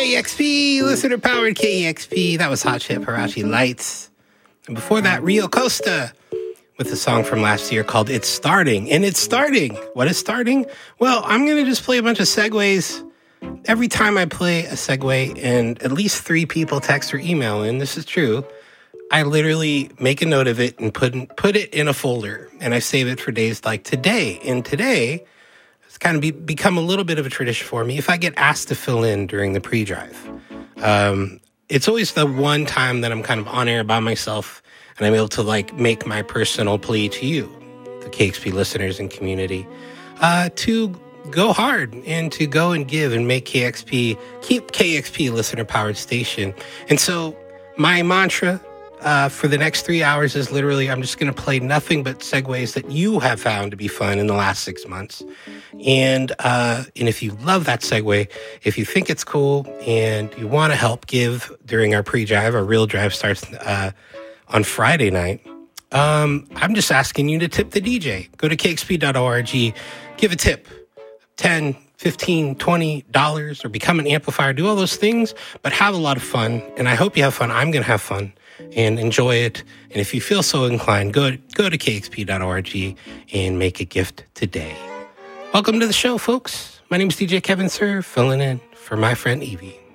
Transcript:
KEXP, listener-powered KEXP. That was Hot Chip Hirachi Lights. And before that, Rio Costa with a song from last year called It's Starting. And it's starting. What is starting? Well, I'm going to just play a bunch of segues. Every time I play a segue and at least 3 people text or email in, this is true, I literally make a note of it and put it in a folder. And I save it for days like today. And today, it's kind of become a little bit of a tradition for me. If I get asked to fill in during the pre-drive, it's always the one time that I'm kind of on air by myself and I'm able to make my personal plea to you, the KEXP listeners and community, to go hard and to go and give and make keep KEXP listener-powered station. And so my mantra for the next 3 hours is literally, I'm just going to play nothing but segues that you have found to be fun in the last 6 months. And if you love that segue, if you think it's cool and you want to help give during our pre-drive, our real drive starts on Friday night. I'm just asking you to tip the DJ. Go to KEXP.org, give a tip, $10, $15, $20, or become an amplifier. Do all those things, but have a lot of fun. And I hope you have fun. I'm going to have fun and enjoy it. And if you feel so inclined, go to KEXP.org and make a gift today. Welcome to the show, folks. My name is DJ Kevin Sir, filling in for my friend Evie.